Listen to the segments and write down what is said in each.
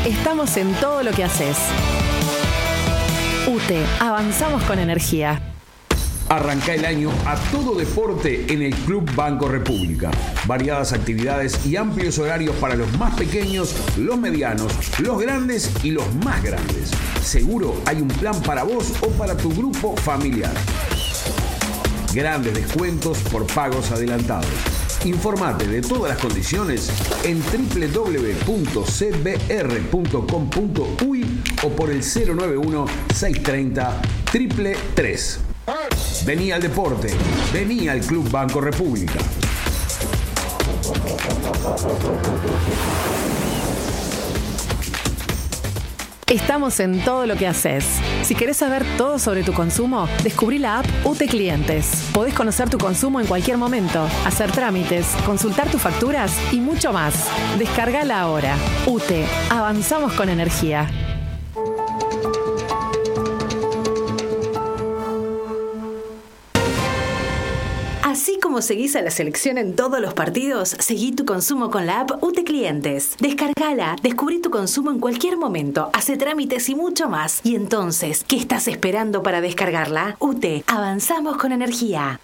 Estamos en todo lo que haces. UTE, avanzamos con energía. Arranca el año a todo deporte en el Club Banco República. Variadas actividades y amplios horarios para los más pequeños, los medianos, los grandes y los más grandes. Seguro hay un plan para vos o para tu grupo familiar. Grandes descuentos por pagos adelantados. Informate de todas las condiciones en www.cbr.com.uy o por el 091-630-333. Vení al deporte, vení al Club Banco República. Estamos en todo lo que haces. Si querés saber todo sobre tu consumo, descubrí la app UTE Clientes. Podés conocer tu consumo en cualquier momento, hacer trámites, consultar tus facturas y mucho más. Descargala ahora. UTE, avanzamos con energía. Así como seguís a la selección en todos los partidos, seguí tu consumo con la app UTE Clientes. Descargala, descubrí tu consumo en cualquier momento, hace trámites y mucho más. Y entonces, ¿qué estás esperando para descargarla? UTE, avanzamos con energía.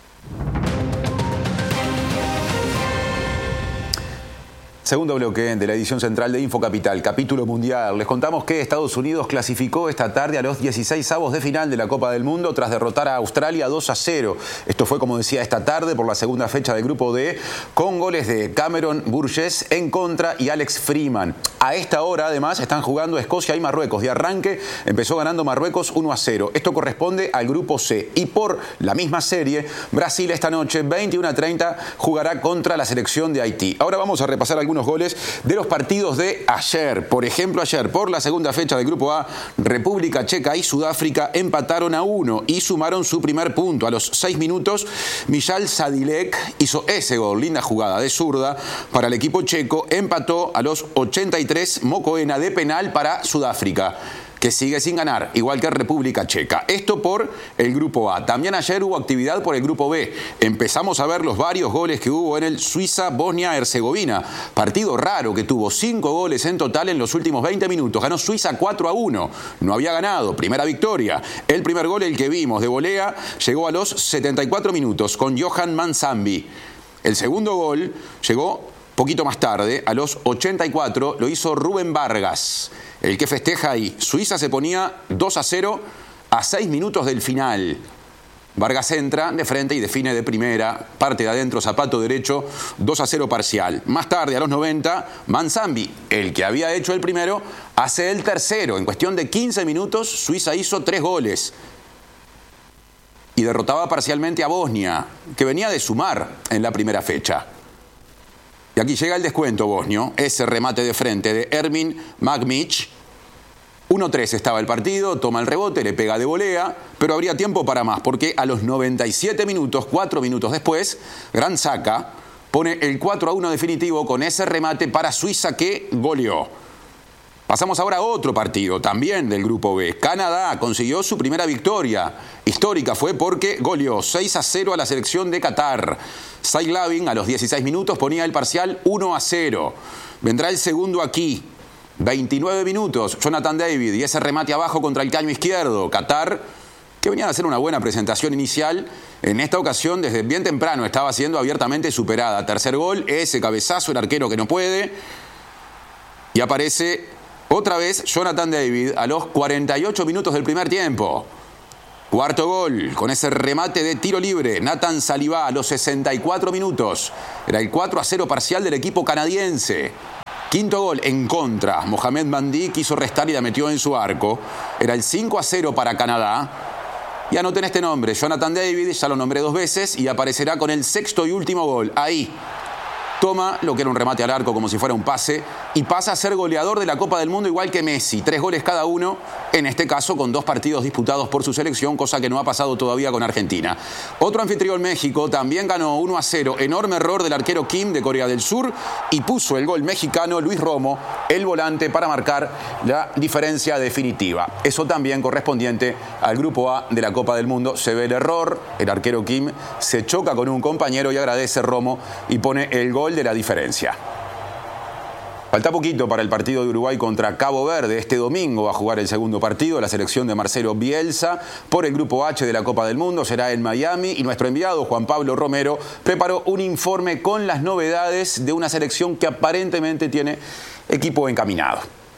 Segundo bloque de la edición central de Infocapital, capítulo mundial. Les contamos que Estados Unidos clasificó esta tarde a los 16avos de final de la Copa del Mundo tras derrotar a Australia 2-0. Esto fue, como decía, esta tarde por la segunda fecha del grupo D, con goles de Cameron Burgess en contra y Alex Freeman. A esta hora, además, están jugando Escocia y Marruecos. De arranque empezó ganando Marruecos 1-0. Esto corresponde al grupo C. Y por la misma serie, Brasil esta noche, 21:30, jugará contra la selección de Haití. Ahora vamos a repasar algunos goles de los partidos de ayer. Por ejemplo, ayer, por la segunda fecha del grupo A, República Checa y Sudáfrica empataron a 1 y sumaron su primer punto. A los 6 minutos, Mijal Sadilek hizo ese gol. Linda jugada de zurda para el equipo checo. Empató a los 83 Mokoena de penal para Sudáfrica, que sigue sin ganar, igual que República Checa. Esto por el Grupo A. También ayer hubo actividad por el Grupo B. Empezamos a ver los varios goles que hubo en el Suiza-Bosnia-Herzegovina. Partido raro que tuvo 5 goles en total en los últimos 20 minutos. Ganó Suiza 4-1. No había ganado. Primera victoria. El primer gol, el que vimos de volea, llegó a los 74 minutos con Johan Manzambi. El segundo gol llegó poquito más tarde, a los 84, lo hizo Rubén Vargas. El que festeja ahí. Suiza se ponía 2-0 a 6 minutos del final. Vargas entra de frente y define de primera, parte de adentro, zapato derecho, 2-0 parcial. Más tarde, a los 90, Manzambi, el que había hecho el primero, hace el tercero. En cuestión de 15 minutos, Suiza hizo 3 goles. Y derrotaba parcialmente a Bosnia, que venía de sumar en la primera fecha. Y aquí llega el descuento bosnio, ese remate de frente de Ermin Magmic. 1-3 estaba el partido, toma el rebote, le pega de volea, pero habría tiempo para más, porque a los 97 minutos, 4 minutos después, Gran Saka pone el 4-1 definitivo con ese remate para Suiza que goleó. Pasamos ahora a otro partido, también del Grupo B. Canadá consiguió su primera victoria. Histórica fue porque goleó 6-0 a la selección de Qatar. Zach Lavin a los 16 minutos ponía el parcial 1-0. Vendrá el segundo aquí. 29 minutos, Jonathan David y ese remate abajo contra el caño izquierdo. Qatar, que venía a hacer una buena presentación inicial, en esta ocasión desde bien temprano estaba siendo abiertamente superada. Tercer gol, ese cabezazo, el arquero que no puede. Y aparece otra vez Jonathan David a los 48 minutos del primer tiempo. Cuarto gol, con ese remate de tiro libre, Nathan Saliba a los 64 minutos. Era el 4-0 parcial del equipo canadiense. Quinto gol en contra, Mohamed Mandi quiso restar y la metió en su arco. Era el 5-0 para Canadá. Y anoten este nombre, Jonathan David, ya lo nombré 2 veces y aparecerá con el sexto y último gol. Ahí. Toma lo que era un remate al arco como si fuera un pase y pasa a ser goleador de la Copa del Mundo igual que Messi. 3 goles cada uno, en este caso con 2 partidos disputados por su selección, cosa que no ha pasado todavía con Argentina. Otro anfitrión, México, también ganó 1-0. Enorme error del arquero Kim de Corea del Sur y puso el gol mexicano Luis Romo, el volante, para marcar la diferencia definitiva. Eso también correspondiente al Grupo A de la Copa del Mundo. Se ve el error, el arquero Kim se choca con un compañero y agradece Romo y pone el gol de la diferencia. Falta poquito para el partido de Uruguay contra Cabo Verde. Este domingo va a jugar el segundo partido. La selección de Marcelo Bielsa por el Grupo H de la Copa del Mundo será en Miami. Y nuestro enviado, Juan Pablo Romero, preparó un informe con las novedades de una selección que aparentemente tiene equipo encaminado.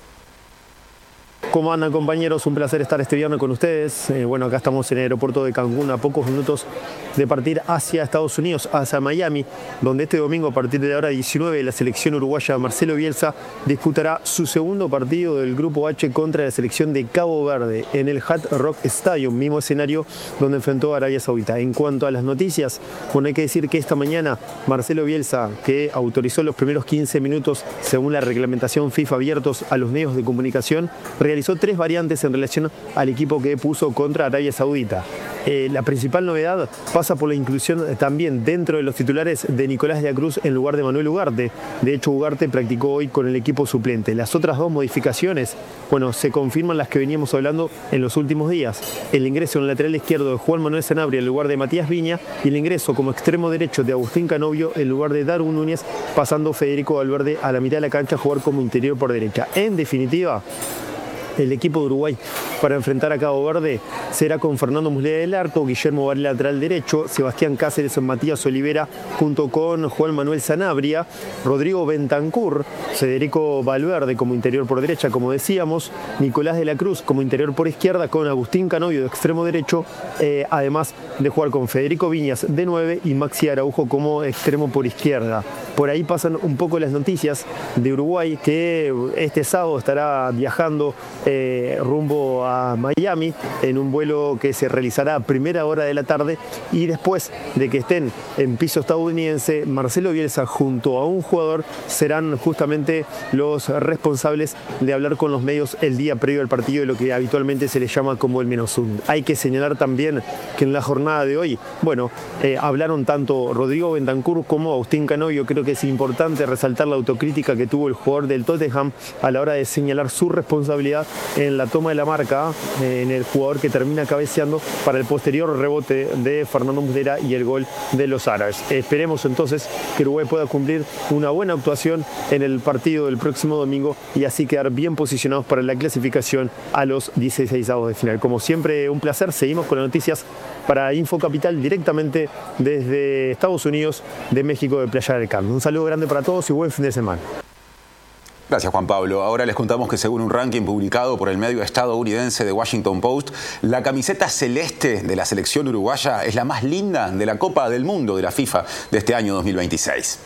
¿Cómo andan, compañeros? Un placer estar este viernes con ustedes. Bueno, acá estamos en el aeropuerto de Cancún, a pocos minutos de partir hacia Estados Unidos, hacia Miami, donde este domingo a partir de la hora 19 la selección uruguaya Marcelo Bielsa disputará su segundo partido del Grupo H contra la selección de Cabo Verde en el Hard Rock Stadium, mismo escenario donde enfrentó a Arabia Saudita. En cuanto a las noticias, bueno, hay que decir que esta mañana Marcelo Bielsa, que autorizó los primeros 15 minutos según la reglamentación FIFA abiertos a los medios de comunicación, realizó 3 variantes en relación al equipo que puso contra Arabia Saudita. La principal novedad pasa por la inclusión también dentro de los titulares de Nicolás de la Cruz en lugar de Manuel Ugarte. De hecho, Ugarte practicó hoy con el equipo suplente. Las otras 2 modificaciones, bueno, se confirman las que veníamos hablando en los últimos días. El ingreso en el lateral izquierdo de Juan Manuel Sanabria en lugar de Matías Viña y el ingreso como extremo derecho de Agustín Canovio en lugar de Darwin Núñez, pasando Federico Valverde a la mitad de la cancha a jugar como interior por derecha. En definitiva, el equipo de Uruguay para enfrentar a Cabo Verde será con Fernando Muslera del Arco, Guillermo Varela lateral derecho, Sebastián Cáceres, Matías Olivera junto con Juan Manuel Sanabria, Rodrigo Bentancur, Federico Valverde como interior por derecha, como decíamos, Nicolás de la Cruz como interior por izquierda con Agustín Canovio de extremo derecho, además de jugar con Federico Viñas de 9 y Maxi Araujo como extremo por izquierda. Por ahí pasan un poco las noticias de Uruguay, que este sábado estará viajando rumbo a Miami en un vuelo que se realizará a primera hora de la tarde, y después de que estén en piso estadounidense, Marcelo Bielsa junto a un jugador serán justamente los responsables de hablar con los medios el día previo al partido, de lo que habitualmente se le llama como el menos un. Hay que señalar también que en la jornada de hoy, bueno, hablaron tanto Rodrigo Bentancur como Agustín Canovio. Creo que es importante resaltar la autocrítica que tuvo el jugador del Tottenham a la hora de señalar su responsabilidad en la toma de la marca en el jugador que termina cabeceando para el posterior rebote de Fernando Muslera y el gol de los árabes. Esperemos entonces que Uruguay pueda cumplir una buena actuación en el partido del próximo domingo y así quedar bien posicionados para la clasificación a los 16avos de final. Como siempre, un placer. Seguimos con las noticias para Info Capital directamente desde Estados Unidos, de México, de Playa del Carmen. Un saludo grande para todos y buen fin de semana. Gracias, Juan Pablo. Ahora les contamos que según un ranking publicado por el medio estadounidense The Washington Post, la camiseta celeste de la selección uruguaya es la más linda de la Copa del Mundo de la FIFA de este año 2026.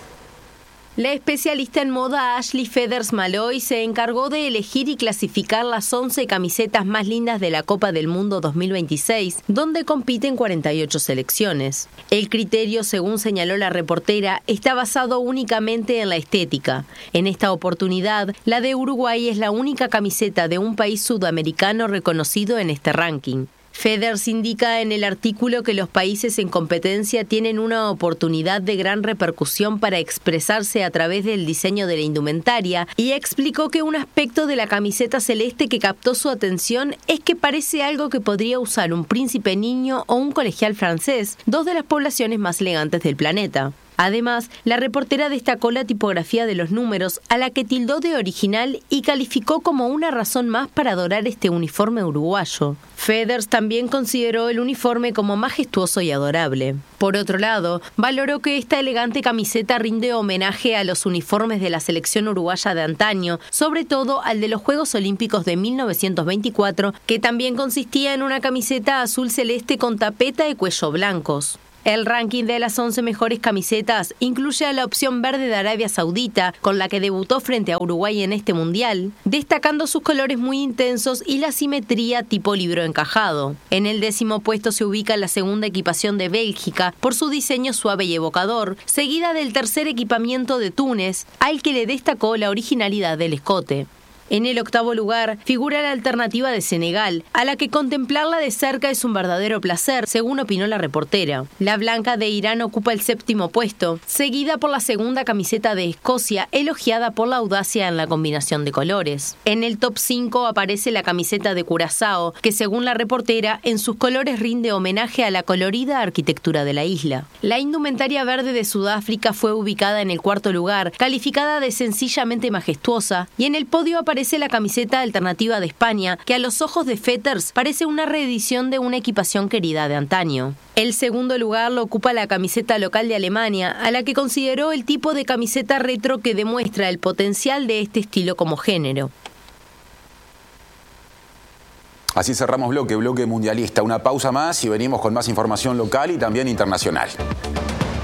La especialista en moda Ashley Feathers-Malloy se encargó de elegir y clasificar las 11 camisetas más lindas de la Copa del Mundo 2026, donde compiten 48 selecciones. El criterio, según señaló la reportera, está basado únicamente en la estética. En esta oportunidad, la de Uruguay es la única camiseta de un país sudamericano reconocido en este ranking. Feathers indica en el artículo que los países en competencia tienen una oportunidad de gran repercusión para expresarse a través del diseño de la indumentaria, y explicó que un aspecto de la camiseta celeste que captó su atención es que parece algo que podría usar un príncipe niño o un colegial francés, 2 de las poblaciones más elegantes del planeta. Además, la reportera destacó la tipografía de los números, a la que tildó de original y calificó como una razón más para adorar este uniforme uruguayo. Feathers también consideró el uniforme como majestuoso y adorable. Por otro lado, valoró que esta elegante camiseta rinde homenaje a los uniformes de la selección uruguaya de antaño, sobre todo al de los Juegos Olímpicos de 1924, que también consistía en una camiseta azul celeste con tapeta y cuello blancos. El ranking de las 11 mejores camisetas incluye a la opción verde de Arabia Saudita, con la que debutó frente a Uruguay en este mundial, destacando sus colores muy intensos y la simetría tipo libro encajado. En el 10º puesto se ubica la segunda equipación de Bélgica, por su diseño suave y evocador, seguida del tercer equipamiento de Túnez, al que le destacó la originalidad del escote. En el octavo lugar figura la alternativa de Senegal, a la que contemplarla de cerca es un verdadero placer, según opinó la reportera. La blanca de Irán ocupa el séptimo puesto, seguida por la segunda camiseta de Escocia, elogiada por la audacia en la combinación de colores. En el top 5 aparece la camiseta de Curazao, que según la reportera, en sus colores rinde homenaje a la colorida arquitectura de la isla. La indumentaria verde de Sudáfrica fue ubicada en el cuarto lugar, calificada de sencillamente majestuosa, y en el podio aparece la camiseta alternativa de España, que a los ojos de Fetters parece una reedición de una equipación querida de antaño. El segundo lugar lo ocupa la camiseta local de Alemania, a la que consideró el tipo de camiseta retro que demuestra el potencial de este estilo como género. Así cerramos bloque mundialista. Una pausa más y venimos con más información local y también internacional.